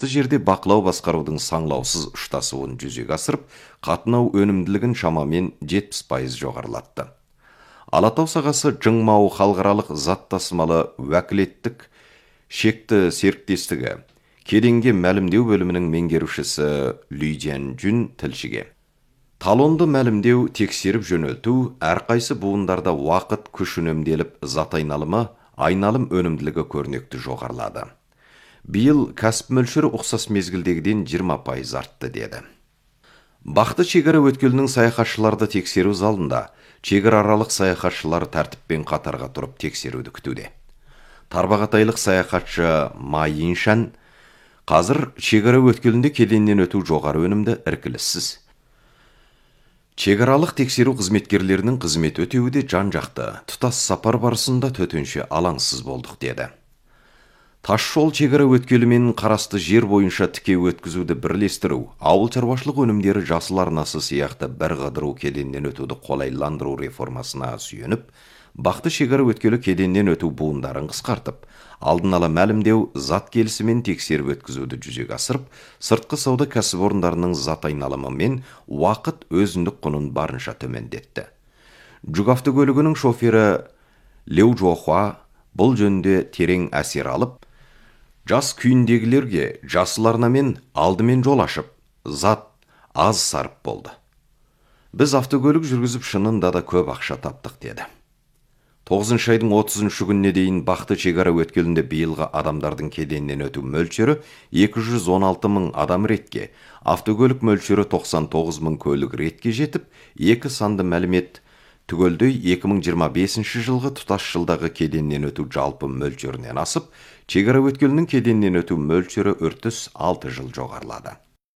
қарасты жерде бақылау басқарудың саңлаусыз ұштасуын жүзеге асырып, қатынау өнімділігін шамамен 70% жоғарылатты. Алатау сағасы Жыңмау халықаралық зат тасымалы уәкілеттік шекті серіктестігі кеденге мәлімдеу бөлімінің меңгерушісі Лүйден Жүн тілшіге: талонды мәлімдеу, тексеріп жөнелту, әрқайсы буындарда уақыт, күш үнемделіп, зат айналым өнімділігі көрнекті жоғарылады. Биыл кәсіп мөлшері ұқсас мезгілдегіден 20% артты деді. Бақты шекара өткелінің саяхатшыларды тексеру залында шекарааралық саяхатшылар тәртіппен қатарға тұрып тексеруді күтуде. Тарбағатайлық саяхатшы Майиншан: қазір шекара өткелінде кеденнен өту жоғары өнімді, іркіліссіз. Шекаралық тексеру қызметкерлерінің қызмет өтеуі де жан-жақты, тұтас сапар барысында төтенше алаңсыз болдық деді. Тасжол шекара өткелімен қарасты жер бойынша тіке өткізуді бірлестіру, ауыл шаруашылық өнімдері жасыл арнасы сияқты бір қыдыру кеденнен өтуді қолайландыру реформасына сүйеніп, бақты шекара өткелі кеденнен өту буындарын қысқартып, алдын ала мәлімдеу, зат келісімен тексеріп өткізуді жүзеге асырып, сыртқы сауда кәсіпорындарының зат айналымы мен уақыт өзіндік құнын барынша төмендетті. Жүк автокөлігінің шофері Леу Жохуа бұл жөнде терең әсер алып, жас күйіндегілерге жасыл арнамен алдымен жол ашып, зат аз сарып болды. Біз автокөлік жүргізіп шынында да көп ақша таптық деді. 9 айдың 30 күніне дейін бақты шекара өткелінде биылғы адамдардың кеденнен өту мөлшері 216 мың адам ретке, автокөлік мөлшері 99 мың көлік ретке жетіп, екі санды мәлімет түгелдей 2025 жылғы тұтас жылдағы кеденнен өту жалпы мөлшерінен асып, шекара өткелінің кеденнен өту мөлшері 406 жыл жоғарылады.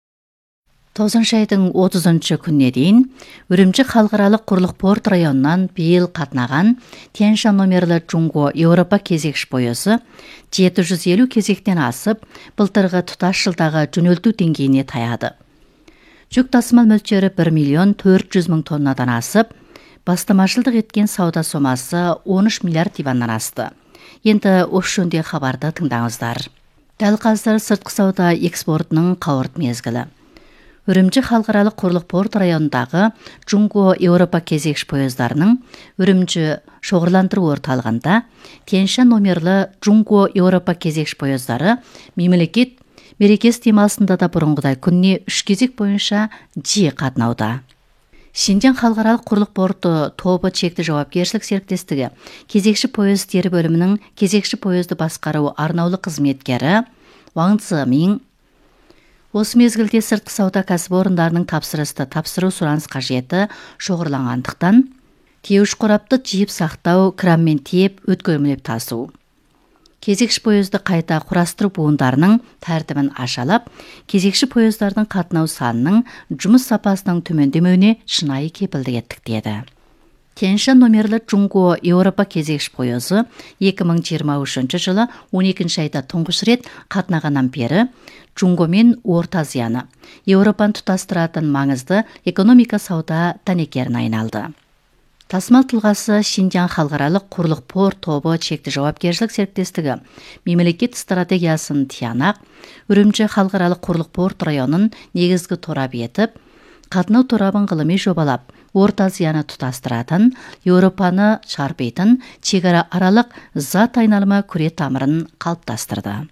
9 айдың 30 күніне дейін Үрімчі халықаралық құрлық порт районынан биыл қатынаған Тянь-Шань номерлі Джунго Еуропа кезекші пойызы 750 кезектен асып, былтырғы тұтас жылдағы жөнелту деңгейіне таяды. Жүк тасымал мөлшері 1.400.000 тоннадан асып, бастамашылдық еткен сауда сомасы 13 миллиард юаннан асты. Енді осы жөнде хабарды тыңдаңыздар. Дәл қазір сыртқы сауда экспортының қауырт мезгілі. Үрімчі халықаралық құрлық порт районындағы Джунго Еуропа кезекші пойыздарының Үрімчі шоғырландыру орталығында Тянь-Шань номерлі Джунго Еуропа кезекші пойыздары мемлекет мерекесі демалысында да бұрынғыдай күніне 3 кезек бойынша жиі қатынауда. Шинжаң халықаралық құрлық порты тобы чекті жауапкершілік серіктестігі кезекші пойыздері бөлімінің кезекші пойызды басқару арнаулы қызметкері Ваң Цзымин осы мезгілде сыртқы сауда кәсіпорындарының тапсырысты тапсыру сұраныс қажеті шоғырланғандықтан, тиеуіш қорапты жиып сақтау, кранмен тиеп, өткөрмелеп тасу. Кезекші пойызды қайта құрастыру буындарының тәртібін ашалап, кезекші пойыздардың қатынау санының жұмыс сапасының төмендемеуіне шынайы кепілдік еттік деді. Тянь-Шань номерлі Джунго Еуропа кезекші пойызы 2023 жылы 12 айда тұңғыш рет қатынағаннан бері Джунго мен Орта Азияны, Еуропаны тұтастыратын маңызды экономика сауда дәнекеріне айналды. Тасымал тұлғасы Шинжаң халықаралық құрлық порт тобы чекті жауапкершілік серіктестігі мемлекет стратегиясын тиянақ, Үрімчі халықаралық құрлық порт районын негізгі торап етіп, қатынау торабын ғылыми жобалап, Орта Азияны тұтастыратын, Еуропаны шарпитын шекара аралық зат айналымы күре тамырын қалыптастырды.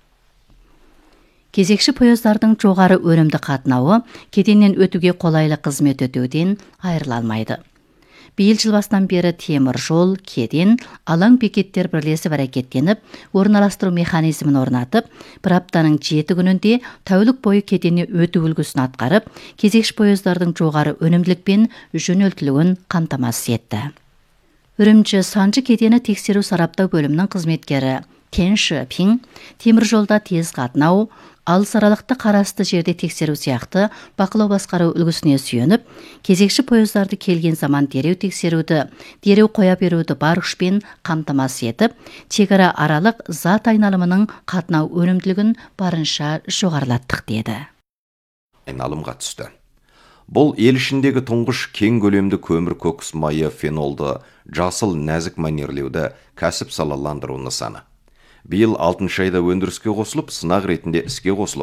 Кезекші пойыздардың жоғары өнімді қатынауы кеденнен өтуге қолайлы қызмет өтеуден айырыла алмайды. Биыл жыл басынан бері темір жол, кеден, алаң бекеттер бірлесіп әрекеттеніп, орналастыру механизмін орнатып, бір аптаның 7 күнінде тәулік бойы кеденне өту үлгісін атқарып, кезекші пойыздардың жоғары өнімділікпен жөнелтілуін қамтамасыз етті. Үрімчі Санжы кедені тексеру сараптау бөлімінің қызметкері Тен Шипин темір жолда тез қатынау, алыс аралықты қарасты жерде тексеру сияқты бақылау басқару үлгісіне сүйеніп, кезекші пойыздарды келген заман дереу тексеруді, дереу қоя беруді бар күшпен қамтамасыз етіп, шекара аралық зат айналымының қатынау өнімділігін барынша жоғарылаттық деді. Айналымға түсті. Бұл ел ішіндегі тұңғыш кең көлемді көмір көкіс майы фенолды жасыл нәзік манерлеуді кәсіп салаландыру нысаны. Биыл 6 айда өндіріске қосылып, сынақ ретінде іске қосылып,